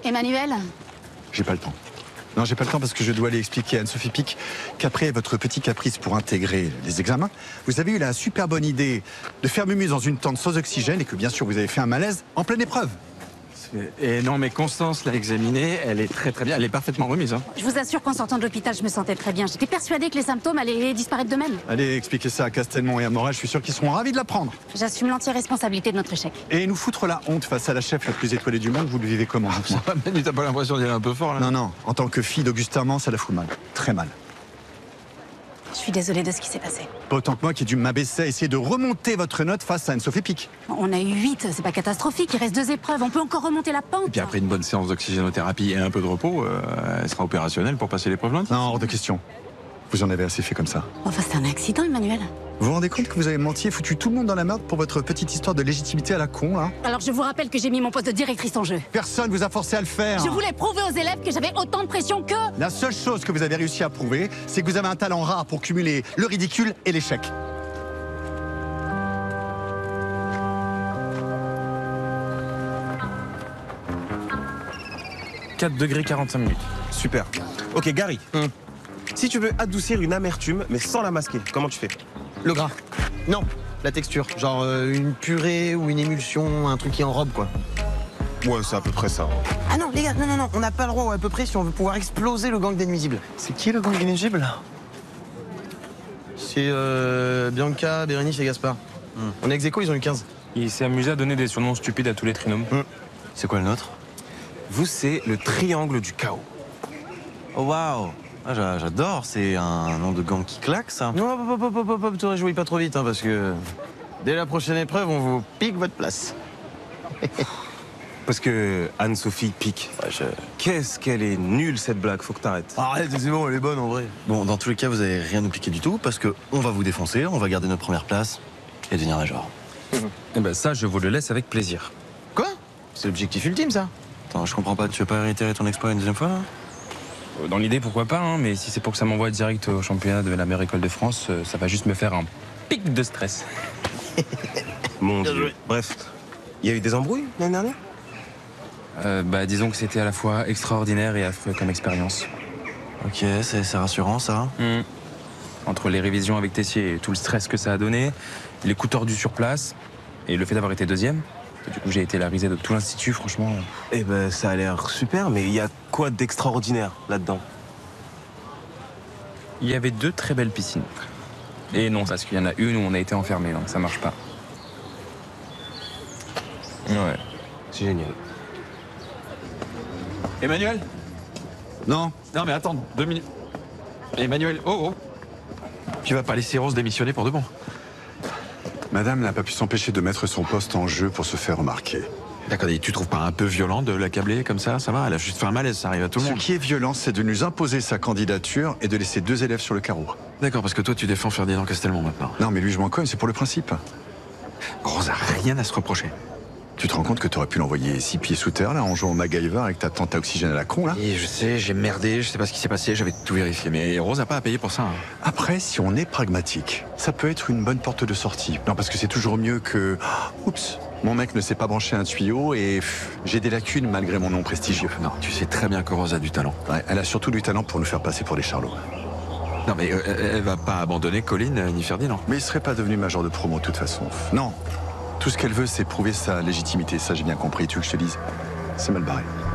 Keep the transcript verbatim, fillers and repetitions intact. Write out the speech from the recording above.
Emmanuel? J'ai pas le temps. Non, j'ai pas le temps parce que je dois aller expliquer à Anne-Sophie Pic qu'après votre petit caprice pour intégrer les examens, vous avez eu la super bonne idée de faire mumuse dans une tente sans oxygène et que bien sûr vous avez fait un malaise en pleine épreuve. Et non, mais Constance l'a examinée, elle est très très bien, elle est parfaitement remise. Hein. Je vous assure qu'en sortant de l'hôpital, je me sentais très bien. J'étais persuadée que les symptômes allaient disparaître d'eux-mêmes. Allez expliquer ça à Castelmont et à Morel, je suis sûr qu'ils seront ravis de l'apprendre. J'assume l'entière responsabilité de notre échec. Et nous foutre la honte face à la chef la plus étoilée du monde, vous le vivez comment? Manu, t'as pas l'impression d'y aller un peu fort là? Non, non, en tant que fille d'Augustin Mans, ça la fout mal. Très mal. Je suis désolée de ce qui s'est passé. Pas autant que moi qui ai dû m'abaisser à essayer de remonter votre note face à Anne-Sophie Pic. On a eu huit, c'est pas catastrophique, il reste deux épreuves, on peut encore remonter la pente. Et puis après une bonne séance d'oxygénothérapie et un peu de repos, euh, elle sera opérationnelle pour passer l'épreuve lundi. Non, hors de question. Vous en avez assez fait comme ça. Enfin, c'est un accident, Emmanuel. Vous vous rendez compte que vous avez menti et foutu tout le monde dans la merde pour votre petite histoire de légitimité à la con, hein? Alors je vous rappelle que j'ai mis mon poste de directrice en jeu. Personne vous a forcé à le faire. Je voulais prouver aux élèves que j'avais autant de pression qu'eux. La seule chose que vous avez réussi à prouver, c'est que vous avez un talent rare pour cumuler le ridicule et l'échec. quatre degrés quarante-cinq minutes. Super. Ok, Gary. Hum. Si tu veux adoucir une amertume, mais sans la masquer, comment tu fais? Le gras. Non, la texture. Genre euh, une purée ou une émulsion, un truc qui enrobe, quoi. Ouais, c'est à peu près ça. Ah non, les gars, non, non, non, on n'a pas le droit, ou à peu près, si on veut pouvoir exploser le gang des nuisibles. C'est qui le gang des nuisibles? C'est euh, Bianca, Bérénice et Gaspard. Mm. On est ex aequo, ils ont eu quinze. Il s'est amusé à donner des surnoms stupides à tous les trinômes. Mm. C'est quoi le nôtre? Vous, c'est le triangle du chaos. Oh waouh, ah, j'adore, c'est un nom de gang qui claque ça. Non, hop, hop, hop, hop, hop, te réjouis pas trop vite, hein, parce que dès la prochaine épreuve, on vous pique votre place. Parce que Anne-Sophie Pic, Ouais, je... qu'est-ce qu'elle est nulle cette blague, faut que t'arrêtes. Arrête, c'est bon, elle est bonne en vrai. Bon, dans tous les cas, vous avez rien nous piquer du tout parce que on va vous défoncer, on va garder notre première place et devenir major. Eh ben ça, je vous le laisse avec plaisir. Quoi? C'est l'objectif ultime, ça. Attends, je comprends pas, tu veux pas réitérer ton exploit une deuxième fois là? Dans l'idée, pourquoi pas, hein, mais si c'est pour que ça m'envoie direct au championnat de la meilleure école de France, euh, ça va juste me faire un pic de stress. Mon Dieu. Bref, il y a eu des embrouilles l'année dernière? Euh, bah, disons que c'était à la fois extraordinaire et affreux comme expérience. Ok, c'est rassurant ça. Mmh. Entre les révisions avec Tessier et tout le stress que ça a donné, les coups tordus sur place et le fait d'avoir été deuxième. Du coup, j'ai été la risée de tout l'institut, franchement. Eh ben, ça a l'air super, mais il y a quoi d'extraordinaire là-dedans? Il y avait deux très belles piscines. Et non, parce qu'il y en a une où on a été enfermés, donc ça marche pas. Ouais. C'est génial. Emmanuel? Non. Non mais attends, deux minutes. Emmanuel, oh oh. Tu vas pas laisser Rose démissionner pour de bon? Madame n'a pas pu s'empêcher de mettre son poste en jeu pour se faire remarquer. D'accord, et tu trouves pas un peu violent de l'accabler comme ça? Ça va, elle a juste fait un malaise, ça arrive à tout le Ce monde. qui est violent, c'est de nous imposer sa candidature et de laisser deux élèves sur le carreau. D'accord, parce que toi tu défends Ferdinand Castelmont maintenant. Non, mais lui, je m'en cogne, c'est pour le principe. Rose a rien à se reprocher. Tu te rends compte que tu aurais pu l'envoyer six pieds sous terre, là, en jouant au MacGyver avec ta tente à oxygène à la con, là? Et je sais, j'ai merdé, je sais pas ce qui s'est passé, j'avais tout vérifié. Mais Rose a pas à payer pour ça. Hein. Après, si on est pragmatique, ça peut être une bonne porte de sortie. Non, parce que c'est toujours mieux que... Oups, mon mec ne s'est pas branché un tuyau et pff, j'ai des lacunes malgré mon nom prestigieux. Non, tu sais très bien que Rose a du talent. Ouais, elle a surtout du talent pour nous faire passer pour des charlots. Non mais euh, elle va pas abandonner Colline euh, ni Ferdinand. Mais il serait pas devenu major de promo de toute façon. Non, tout ce qu'elle veut, c'est prouver sa légitimité. Ça, j'ai bien compris. Tu veux que je te dise? C'est mal barré.